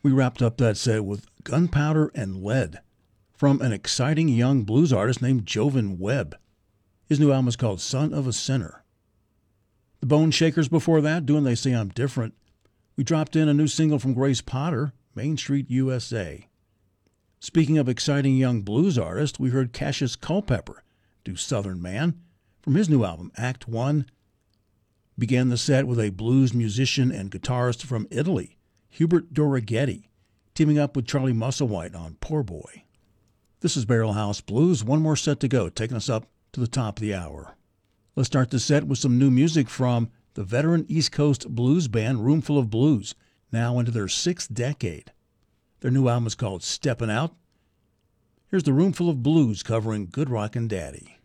We wrapped up that set with Gunpowder and Lead from an exciting young blues artist named Jovan Webb. His new album is called Son of a Sinner. The Bone Shakers before that, doing They Say I'm Different. We dropped in a new single from Grace Potter, Main Street USA. Speaking of exciting young blues artists, we heard Cassius Culpepper do Southern Man from his new album, Act One. Began the set with a blues musician and guitarist from Italy, Hubert Dorighetti, teaming up with Charlie Musselwhite on Poor Boy. This is Barrel House Blues. One more set to go, taking us up to the top of the hour. Let's start the set with some new music from the veteran East Coast blues band Roomful of Blues, now into their 6th decade. Their new album is called Steppin' Out. Here's the Roomful of Blues covering Good Rockin' Daddy.